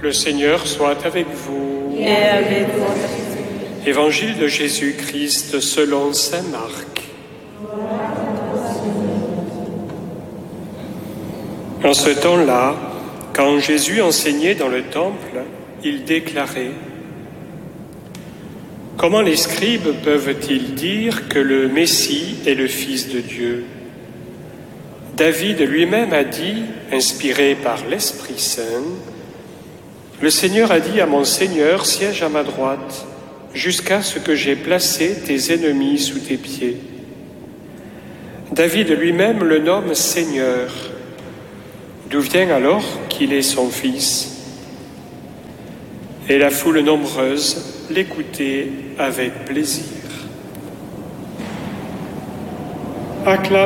Le Seigneur soit avec vous. Et avec toi. Évangile de Jésus-Christ selon saint Marc. En ce temps-là, quand Jésus enseignait dans le temple, il déclarait : « Comment les scribes peuvent-ils dire que le Messie est le Fils de Dieu ? David lui-même a dit, inspiré par l'Esprit Saint, « Le Seigneur a dit à mon Seigneur, siège à ma droite, jusqu'à ce que j'aie placé tes ennemis sous tes pieds. » David lui-même le nomme Seigneur. D'où vient alors qu'il est son fils ? Et la foule nombreuse l'écoutait avec plaisir. Acclamons